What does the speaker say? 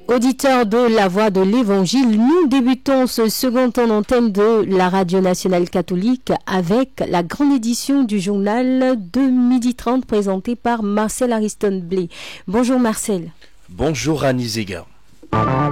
Auditeurs de la Voix de l'Évangile, nous débutons ce second temps d'antenne de la Radio Nationale Catholique avec la grande édition du journal de 12h30 présentée par Marcel Ariston Blé. Bonjour Marcel. Bonjour Annie Zega.